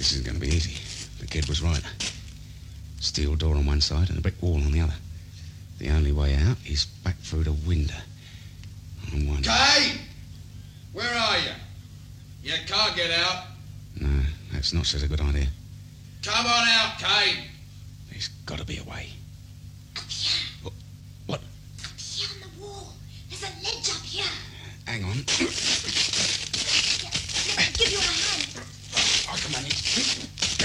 This isn't going to be easy. The kid was right. Steel door on one side and a brick wall on the other. The only way out is back through the window. I'm wondering... Kate! Where are you? You can't get out. No, that's not such a good idea. Come on out, Kate. There's got to be a way. Up here. What? Up here on the wall. There's a ledge up here. Hang on. Here, let me give you a hand. I can manage.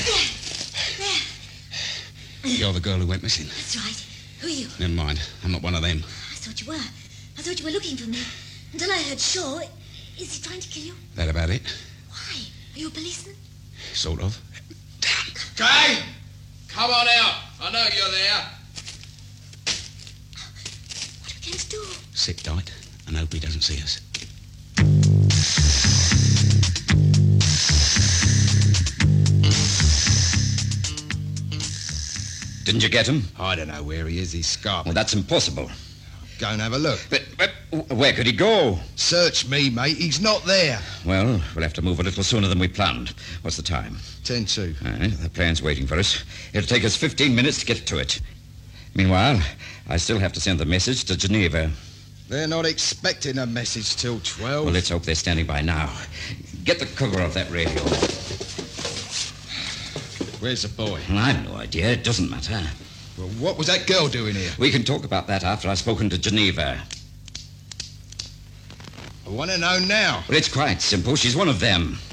There. You're the girl who went missing. That's right. Who are you? Never mind. I'm not one of them. I thought you were. I thought you were looking for me. Until I heard Shaw. Is he trying to kill you? That about it? Why? Are you a policeman? Sort of. Kate! Come on out. I know you're there. What are we going to do? Sit tight and hope he doesn't see us. Didn't you get him? I don't know where he is. He's scarped. Well, that's impossible. Go and have a look. But where could he go? Search me, mate. He's not there. Well, we'll have to move a little sooner than we planned. What's the time? 10-2. The plane's waiting for us. It'll take us 15 minutes to get to it. Meanwhile, I still have to send the message to Geneva. They're not expecting a message till 12. Well, let's hope they're standing by now. Get the cover off that radio. Where's the boy? Well, I've no idea. It doesn't matter. Well, what was that girl doing here? We can talk about that after I've spoken to Geneva. I want to know now. Well, it's quite simple. She's one of them.